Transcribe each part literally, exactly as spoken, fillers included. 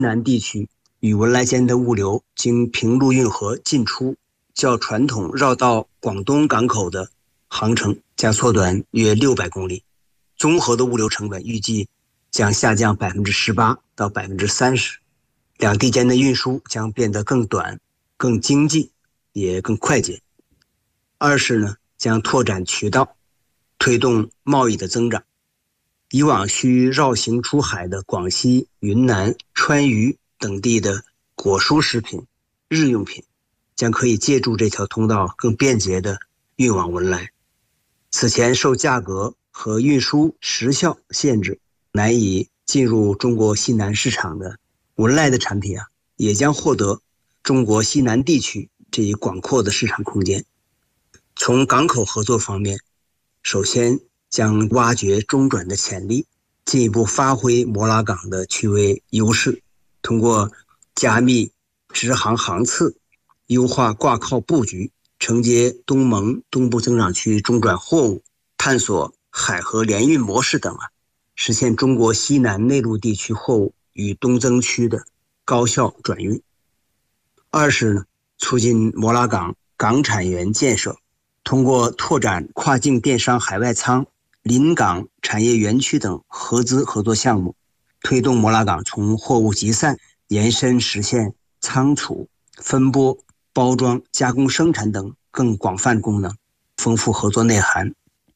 南地区与文莱间的物流经平陆运河进出，较传统绕道广东港口的航程将缩短约六百公里，综合的物流成本预计将下降百分之十八到百分之三十，两地间的运输将变得更短、更经济，也更快捷。二是呢，将拓展渠道，推动贸易的增长。以往需绕行出海的广西、云南、川渝等地的果蔬食品、日用品，将可以借助这条通道更便捷地运往文莱。此前受价格和运输时效限制，难以进入中国西南市场的文莱的产品啊，也将获得中国西南地区这一广阔的市场空间。从港口合作方面，首先将挖掘中转的潜力，进一步发挥摩拉港的区位优势，通过加密直航航次，优化挂靠布局，承接东盟东部增长区中转货物，探索海河联运模式等啊，实现中国西南内陆地区货物与东增区的高效转运。二是呢，促进摩拉港港产园建设，通过拓展跨境电商海外仓、临港产业园区等合资合作项目，推动摩拉港从货物集散延伸实现仓储、分拨、包装、加工生产等更广泛功能，丰富合作内涵。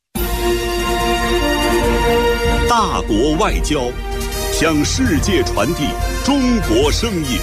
大国外交，向世界传递中国声音。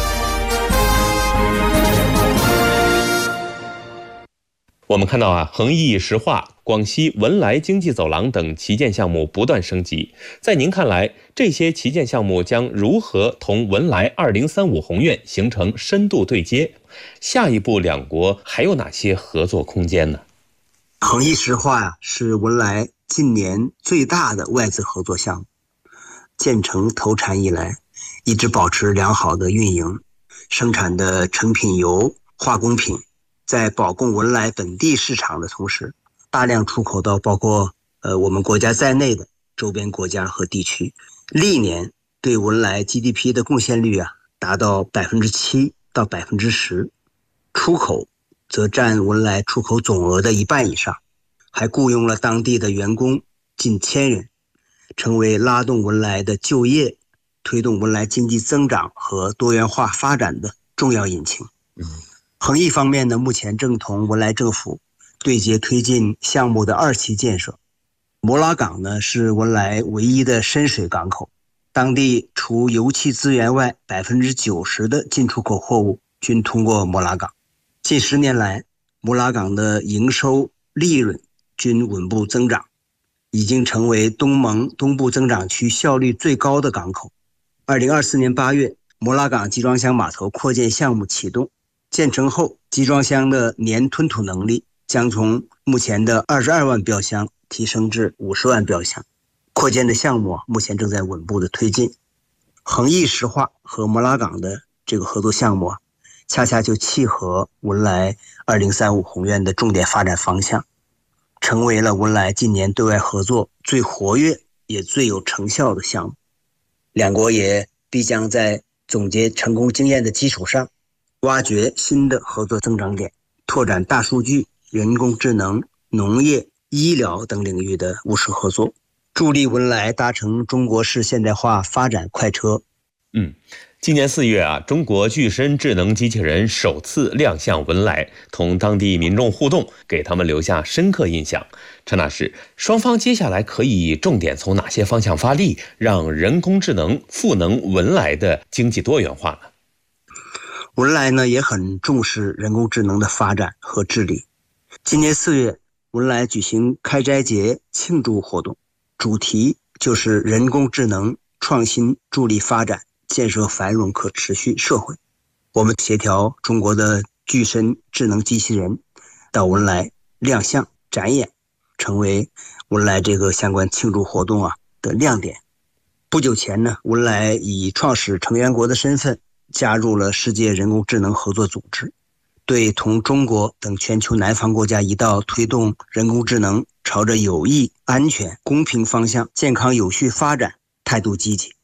我们看到啊，恒益石化、广西文莱经济走廊等旗舰项目不断升级。在您看来，这些旗舰项目将如何同文莱二零三五宏愿形成深度对接？下一步两国还有哪些合作空间呢？ 恒益石化呀、啊，是文莱近年最大的外资合作项目，建成投产以来，一直保持良好的运营，生产的成品油、化工品，在保供文莱本地市场的同时，大量出口到包括呃我们国家在内的周边国家和地区，历年对文莱 G D P 的贡献率啊达到百分之七到百分之十，出口则占文莱出口总额的一半以上，还雇佣了当地的员工近千人，成为拉动文莱的就业、推动文莱经济增长和多元化发展的重要引擎。嗯。恒益方面呢，目前正同文莱政府对接推进项目的二期建设。摩拉港呢是文莱唯一的深水港口，当地除油气资源外，百分之九十的进出口货物均通过摩拉港。近十年来，摩拉港的营收、利润均稳步增长，已经成为东盟东部增长区效率最高的港口。二零二四年八月，摩拉港集装箱码头扩建项目启动。建成后，集装箱的年吞吐能力将从目前的二十二万标箱提升至五十万标箱。扩建的项目目前正在稳步的推进。恒益石化和摩拉港的这个合作项目啊，恰恰就契合文莱二零三五宏愿的重点发展方向，成为了文莱近年对外合作最活跃也最有成效的项目。两国也必将在总结成功经验的基础上，挖掘新的合作增长点，拓展大数据、人工智能、农业、医疗等领域的务实合作，助力文莱搭乘中国式现代化发展快车。 嗯，今年四月啊，中国具身智能机器人首次亮相文莱，同当地民众互动，给他们留下深刻印象。陈老师，双方接下来可以重点从哪些方向发力，让人工智能赋能文莱的经济多元化呢？ 文莱呢也很重视人工智能的发展和治理。今年四月，文莱举行开斋节庆祝活动，主题就是人工智能创新助力发展，建设繁荣可持续社会。我们协调中国的具身智能机器人到文莱亮相展演，成为文莱这个相关庆祝活动啊的亮点。不久前呢，文莱以创始成员国的身份加入了世界人工智能合作组织，对同中国等全球南方国家一道推动人工智能朝着有益、安全、公平方向健康有序发展态度积极。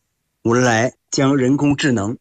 文莱将人工智能